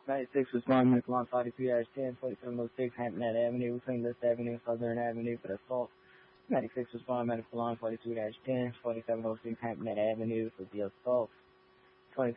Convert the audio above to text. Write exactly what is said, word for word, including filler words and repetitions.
ninety-six respond medical on forty-three dash ten, forty-seven oh six Hampton Avenue, between List Avenue and Southern Avenue for the assault. ninety-six respond medical on forty-two dash ten, forty-seven oh six Hampton Avenue for the assault.